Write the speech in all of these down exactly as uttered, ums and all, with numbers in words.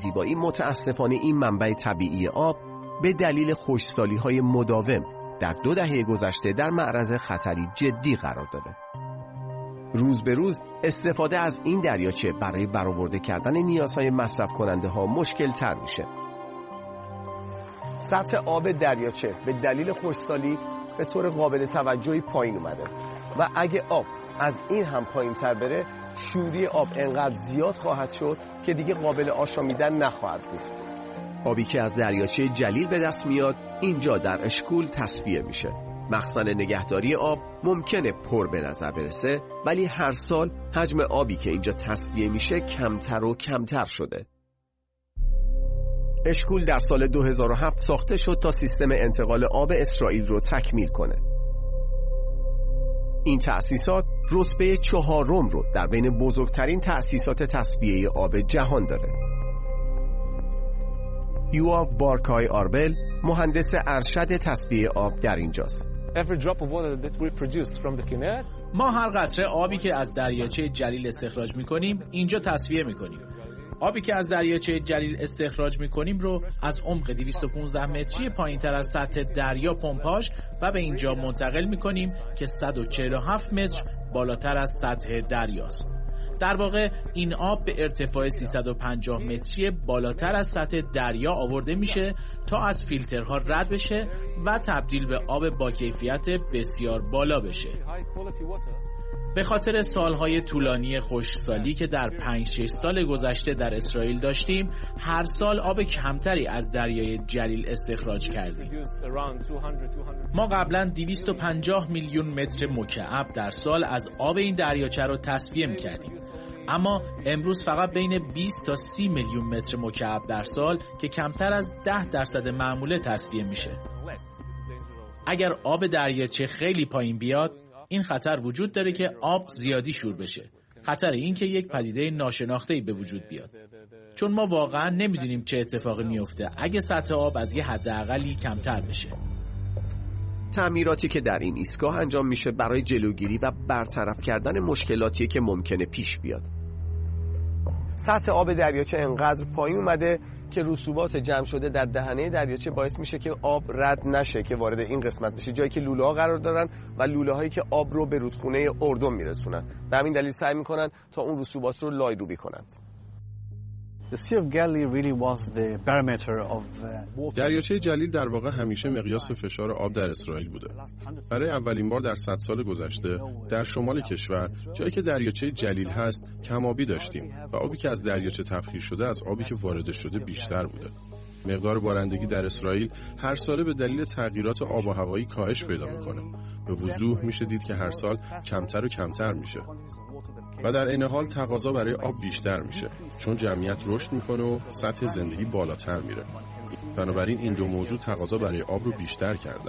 زیبایی متاسفانه این منبع طبیعی آب به دلیل خشکسالی‌های مداوم در دو دهه گذشته در معرض خطری جدی قرار داره. روز به روز استفاده از این دریاچه برای برآورده کردن نیازهای مصرف کننده ها مشکل تر میشه. سطح آب دریاچه به دلیل خشکسالی به طور قابل توجهی پایین اومده و اگه آب از این هم پایین تر بره شوری آب انقدر زیاد خواهد شد که دیگه قابل آشامیدن نخواهد بود. آبی که از دریاچه جلیل به دست میاد اینجا در اشکول تصفیه میشه. مخزن نگهداری آب ممکنه پر به نظر برسه، ولی هر سال حجم آبی که اینجا تصفیه میشه کمتر و کمتر شده. اشکول در سال دو هزار و هفت ساخته شد تا سیستم انتقال آب اسرائیل رو تکمیل کنه. این تأسیسات رتبه چهارم رو در بین بزرگترین تأسیسات تصفیه آب جهان داره. یواو بارکای آربل مهندس ارشد تصفیه آب در اینجاست. ما هر قطره آبی که از دریاچه جلیل استخراج می‌کنیم اینجا تصفیه می‌کنیم. آبی که از دریاچه جلیل استخراج می‌کنیم رو از عمق دویست و پانزده متری پایین‌تر از سطح دریا پمپاژ و به اینجا منتقل می‌کنیم که صد و چهل و هفت متر بالاتر از سطح دریاست. در واقع این آب به ارتفاع سیصد و پنجاه متری بالاتر از سطح دریا آورده میشه تا از فیلترها رد بشه و تبدیل به آب با کیفیت بسیار بالا بشه. به خاطر سالهای طولانی خشکسالی که در پنج شش سال گذشته در اسرائیل داشتیم، هر سال آب کمتری از دریای جلیل استخراج کردیم. ما قبلا دویست و پنجاه میلیون متر مکعب در سال از آب این دریاچه رو تصفیه می‌کردیم. اما امروز فقط بین بیست تا سی میلیون متر مکعب در سال که کمتر از ده درصد معموله تصفیه میشه. اگر آب دریاچه خیلی پایین بیاد، این خطر وجود داره که آب زیادی شور بشه. خطر این که یک پدیده ناشناخته‌ای به وجود بیاد. چون ما واقعا نمیدونیم چه اتفاقی میفته اگه سطح آب از یه حداقلی کمتر بشه. تعمیراتی که در این ایستگاه انجام میشه برای جلوگیری و برطرف کردن مشکلاتی که ممکنه پیش بیاد. سطح آب دریاچه انقدر پایین اومده که رسوبات جمع شده در دهنه دریاچه باعث میشه که آب رد نشه که وارد این قسمت بشه، جایی که لوله ها قرار دارن و لوله هایی که آب رو به رودخونه اردن میرسونن. به همین دلیل سعی میکنن تا اون رسوبات رو لایروبی کنند. دریاچه جلیل در واقع همیشه مقیاس فشار آب در اسرائیل بوده. برای اولین بار در صد سال گذشته در شمال کشور، جایی که دریاچه جلیل هست، کم‌آبی داشتیم و آبی که از دریاچه تبخیر شده از آبی که وارد شده بیشتر بوده. مقدار بارندگی در اسرائیل هر ساله به دلیل تغییرات آب و هوایی کاهش پیدا می‌کنه. به وضوح میشه دید که هر سال کمتر و کمتر میشه. و در این حال تقاضا برای آب بیشتر میشه چون جمعیت رشد میکنه و سطح زندگی بالاتر میره. بنابراین این دو موضوع تقاضا برای آب رو بیشتر کردن.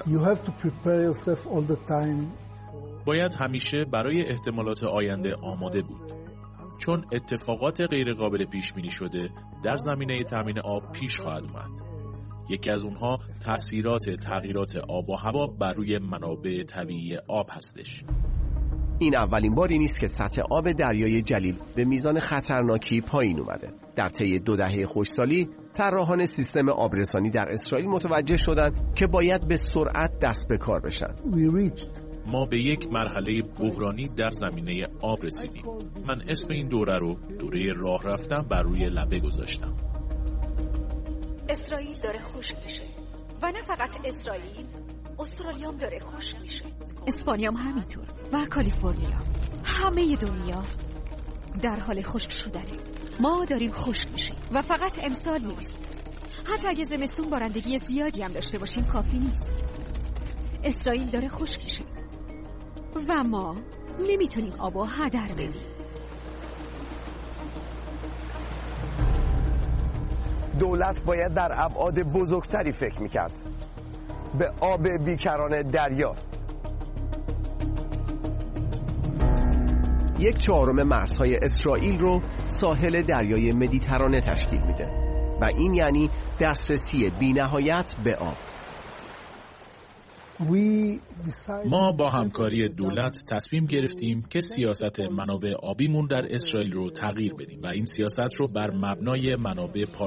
باید همیشه برای احتمالات آینده آماده بود، چون اتفاقات غیر قابل پیش بینی شده در زمینه تامین آب پیش خواهد اومد. یکی از اونها تاثیرات تغییرات آب و هوا بر روی منابع طبیعی آب هستش. این اولین باری نیست که سطح آب دریای جلیل به میزان خطرناکی پایین اومده. در طی دو دهه خشکسالی، طراحان سیستم آبرسانی در اسرائیل متوجه شدند که باید به سرعت دست به کار بشن. ما به یک مرحله بحرانی در زمینه آب رسیدیم. من اسم این دوره رو دوره راه رفتن بر روی لبه گذاشتم. اسرائیل داره خشک میشه و نه فقط اسرائیل، استرالیا هم داره خشک میشه، اسپانیا هم همینطور و کالیفرنیا. همه دنیا در حال خشک شدنه. ما داریم خشک میشیم و فقط امسال نیست. حتی اگه زمستون بارندگی زیادی هم داشته باشیم کافی نیست. اسرائیل داره خشک میشه و ما نمیتونیم آبو هدر بدیم. دولت باید در ابعاد بزرگتری فکر میکرد. به آب بیکران دریا. یک چهارم مرزهای اسرائیل رو ساحل دریای مدیترانه تشکیل میده و این یعنی دسترسی بی‌نهایت به آب. ما با همکاری دولت تصمیم گرفتیم که سیاست منابع آبیمون در اسرائیل رو تغییر بدیم و این سیاست رو بر مبنای منابع